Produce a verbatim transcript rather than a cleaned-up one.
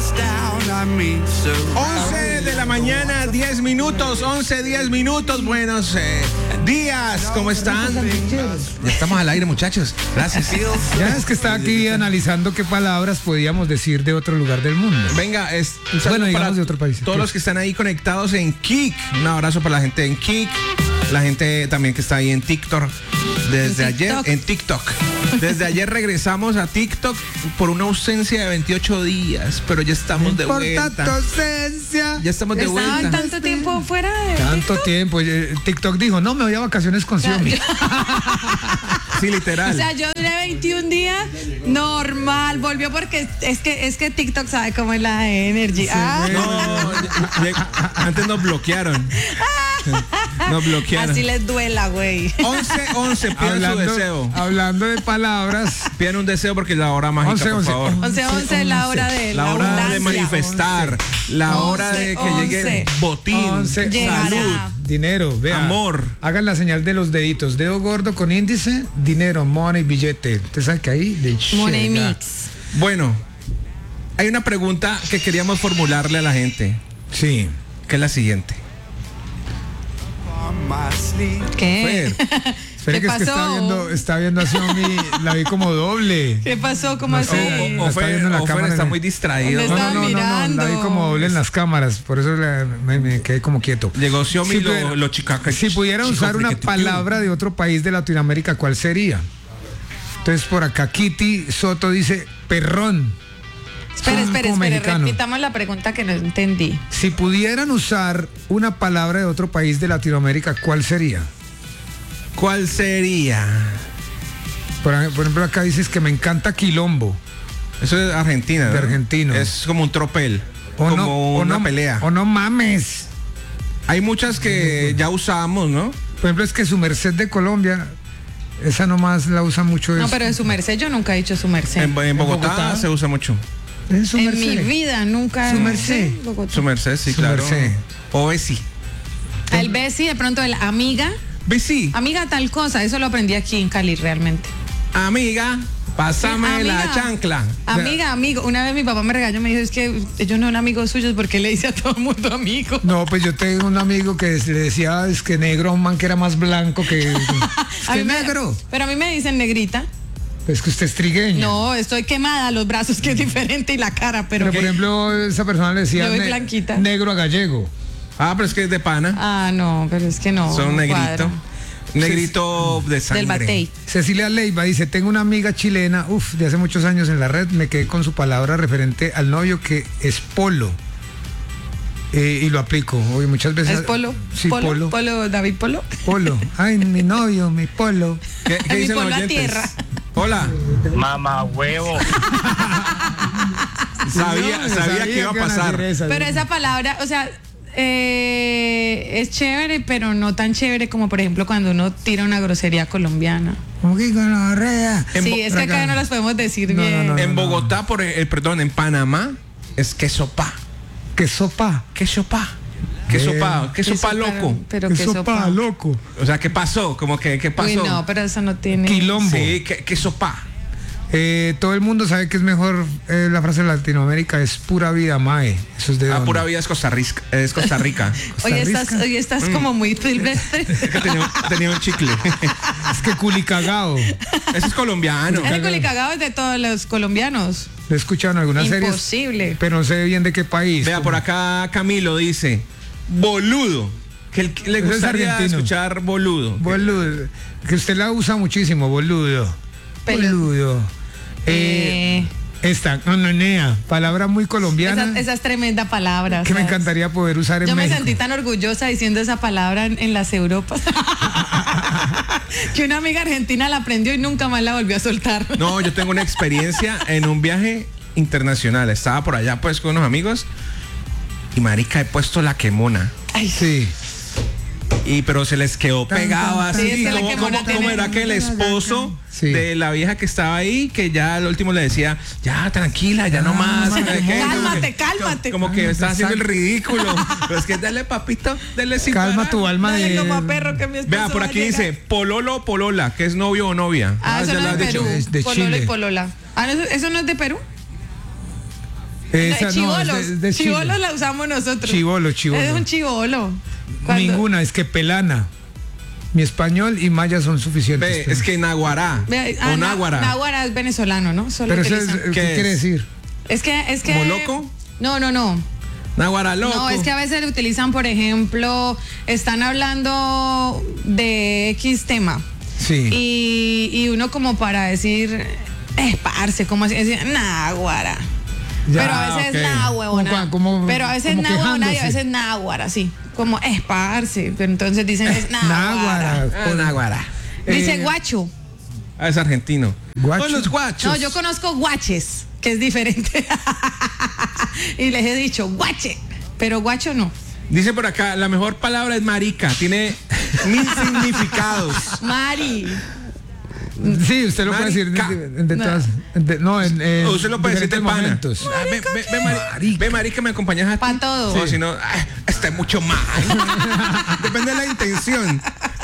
once de la mañana, diez minutos, once, diez minutos. Buenos eh, días, ¿cómo están? Ya estamos al aire, muchachos. Gracias. Ya es que estaba aquí analizando qué palabras podíamos decir de otro lugar del mundo. Venga, es un Bueno, saludo digamos para de otro país. todos los que están ahí conectados en Kik. Un abrazo para la gente en Kik. La gente también que está ahí en TikTok. Desde En ayer, TikTok. en TikTok. Desde ayer regresamos a TikTok por una ausencia de veintiocho días, pero ya estamos de vuelta. tu ausencia. Ya estamos de ¿Estaban vuelta. tanto tiempo fuera de Tanto tiempo. eh, TikTok dijo, no, me voy a vacaciones con Xiaomi. Sí, literal. O sea, yo duré veintiún días, normal, volvió porque es que es que TikTok sabe cómo es la Energy. Ah, No, ya- ya- antes nos bloquearon. Nos bloquearon. así les duela, güey. once, once, pidan su hablando, deseo. hablando de palabras. Pidan un deseo porque es la hora mágica, once, por once, favor. once once, la hora de La hora de abundancia. manifestar, la hora de que once, llegue once. botín, once, Llegará. salud. Dinero, vea. Amor. Hagan la señal de los deditos. Dedo gordo con índice, dinero, money, billete. Usted sabe que ahí de Money llega. Mix. Bueno, hay una pregunta que queríamos formularle a la gente, Sí. que es la siguiente. ¿Qué? Fer, Espere ¿Qué que es que está pasó? viendo, está viendo a Xiaomi, la vi como doble. ¿Qué pasó? ¿Cómo No así? sé, o, o está Fer, viendo la o Fer cámara está en- muy distraído. ¿Dónde No, está? no, no, no, no, mirando. la vi como doble en las cámaras, por eso la- me, me quedé como quieto. Llegó Xiaomi Si lo, pudiera- lo chicaca. Si pudiera chico, usar una friquetucu. palabra de otro país de Latinoamérica, ¿cuál sería? Entonces por acá Kitty Soto dice perrón. Espere, Son espere, como espere. mexicano. Repitamos la pregunta que no entendí. Si pudieran usar una palabra de otro país de Latinoamérica, ¿cuál sería? ¿Cuál sería? Por, por ejemplo, acá dices que me encanta quilombo. Eso es Argentina, ¿no? De argentino. Es como un tropel, O como no, o una no, pelea. O no mames. Hay muchas que ya usamos, ¿no? Por ejemplo, es que su merced de Colombia, esa nomás la usa mucho. No, es- pero de su merced yo nunca he dicho su merced. En, en Bogotá, Bogotá. se usa mucho. es su En merced. mi vida nunca. Su merced. Sí, Bogotá. Su merced, sí, Su claro. merced. O Besi. El Bessie, de pronto el amiga. Besi. Amiga tal cosa, eso lo aprendí aquí en Cali realmente. Amiga, pásame Sí, la amiga. chancla. Amiga, amigo. Una vez mi papá me regañó, me dijo, es que ellos no son amigos suyos porque le dice a todo el mundo amigo. No, pues yo tengo un amigo que le decía es que negro a un man que era más blanco que, es A que mí me- negro. Pero a mí me dicen negrita. Es que usted es trigueño. No, estoy quemada, los brazos que es diferente y la cara, pero. Pero por ejemplo, esa persona le decía Yo soy ne- blanquita. negro a gallego. Ah, pero es que es de pana. Ah, no, pero es que no. Son no negrito. cuadra. Negrito de sangre. Del batey. Cecilia Leiva dice, tengo una amiga chilena, uff, de hace muchos años en la red, me quedé con su palabra referente al novio que es polo. Eh, y lo aplico. Oye, muchas veces. ¿Es Polo? Sí, Polo. polo. Polo, David Polo. Polo. Ay, mi novio, mi polo. ¿Qué, qué Mi dicen los polvo a oyentes? tierra. Hola. Mamá huevo. Sabía, No, sabía que iba a iban pasar. decir esa. Pero esa palabra, o sea, eh, es chévere, pero no tan chévere como, por ejemplo, cuando uno tira una grosería colombiana. ¿Cómo que con la rea? En Sí, Bo- es que acá no las podemos decir No, bien. no, no. En Bogotá, por el, perdón, en Panamá, es queso pa. Que sopa. Queso pa. Queso pa. Queso Qué pa sopa, loco. Pero Que qué sopa, sopa. loco. O sea, ¿qué pasó? Como que, ¿qué pasó? Uy, no, pero eso no tiene. Quilombo. Sí, que- queso pa. Eh, todo el mundo sabe que es mejor eh, la frase de Latinoamérica, es pura vida, mae. Eso es de Ah, dónde? pura vida es Costa Rica. Es Costa Rica. Hoy Costa estás, Rica. hoy estás como muy silvestre. Es que tenía, tenía un chicle. Es que culicagao. Ese es colombiano. El culicagado es de todos los colombianos. Lo he escuchado en algunas series. Imposible. Pero no sé bien de qué país. Vea, por acá Camilo dice, boludo. Que él- le Ese es gustaría argentino. escuchar boludo. Boludo. Que usted la usa muchísimo, boludo. Pelo. Boludo. Eh, esta, nononea, palabra muy colombiana Esa, esa es tremenda palabra. que me ¿sabes? encantaría poder usar en Yo me México. sentí tan orgullosa diciendo esa palabra en, en las Europas. Que una amiga argentina la aprendió y nunca más la volvió a soltar. No, yo tengo una experiencia en un viaje internacional. Estaba por allá pues con unos amigos y marica he puesto la quemona. Ay, Sí. Y pero se les quedó Tan, pegado tan, así. Sí, es que la ¿Cómo, quemona cómo- cómo tiene- era que el esposo Sí. de la vieja que estaba ahí, que ya al último le decía, ya tranquila, ya no más. ma, y no sé qué, como Cálmate, que- cálmate. Como que está haciendo el Exacto. ridículo. Pero es que dale papito, dale sin Calma parar. tu alma dale de. como a perro que mi esposo Vea, por va a aquí llegar. dice pololo, polola, que es novio o novia. Ah, eso ya no lo es has de dicho. Perú. Es de Pololo Chile. y polola. Ah, ¿eso, eso no es de Perú? Esa no, es chibolos. de- de Chile. Chibolos la usamos nosotros. Chibolo, chibolo. Es un chibolo. Cuando- Ninguna, es que pelana. Mi español y maya son suficientes. Ve, pero- es que naguará Ve, o ah, na- náguara. náguara es venezolano, ¿no? Solo Pero eso es, utilizan- ¿qué, ¿Qué quiere es? decir? Es que, es que. ¿Como loco? No, no, no. Náguara loco. No, es que a veces lo utilizan, por ejemplo, están hablando de X tema. Sí. Y, y uno como para decir, esparce, como así, decir, náguara. Ya, Pero a veces ok. nah, huevona. Como cua- como- Pero a veces como nah, huevona y a quejándose. veces náguara, sí. Como esparce. Pero entonces dicen es náguara. Náguara. Ah, náguara. Dice Eh, guacho. Ah, es argentino. Guacho. Oh, los guachos. No, yo conozco guaches, que es diferente. Y les he dicho guache, pero guacho no. Dice por acá, la mejor palabra es marica. Tiene mil significados. Mari. Sí, usted lo puede decir de, Marica. de- de todas. de- no, en, en O usted lo puede decir de diferentes pana. momentos. Ah, ve, ve, ve, mari- ve, marica, me acompañas a ti. Pa' todo. O si no, ah, está mucho mal. Depende de la intención.